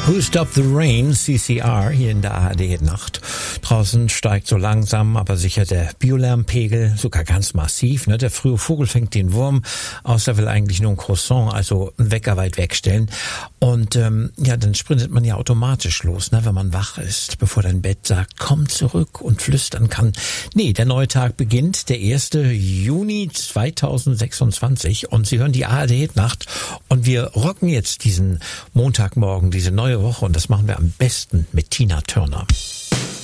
Who Stopped the Rain, CCR, hier in der ARD-Nacht. Draußen steigt so langsam, aber sicher der Biolärmpegel, sogar ganz massiv. Ne? Der frühe Vogel fängt den Wurm, außer will eigentlich nur ein Croissant, also einen Wecker weit wegstellen. Und ja, dann sprintet man ja automatisch los, ne? Wenn man wach ist, bevor dein Bett sagt, komm zurück und flüstern kann. Nee, der neue Tag beginnt, der 1. Juni 2026 und Sie hören die ARD-Nacht und wir rocken jetzt diesen Montagmorgen, diese neue Woche und das machen wir am besten mit Tina Turner.